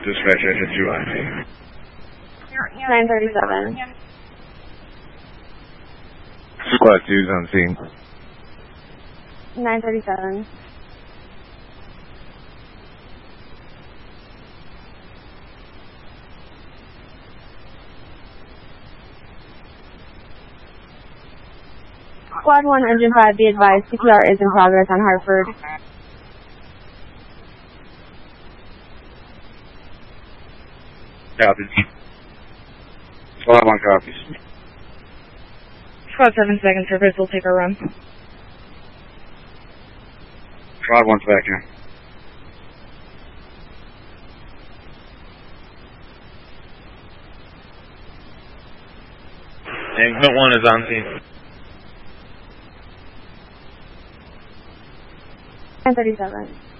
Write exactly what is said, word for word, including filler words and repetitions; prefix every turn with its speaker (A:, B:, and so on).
A: Dispatch, I hit you on me.
B: nine thirty-seven.
A: Squad two's on scene.
B: nine thirty-seven. Squad one, Engine five, be advised, C P R is in progress on Hartford.
A: Copy. Squad one copies.
C: Squad seven, second service, we'll take our run.
A: Squad one's back in.
D: And Hit one is on scene.
B: nine thirty-seven.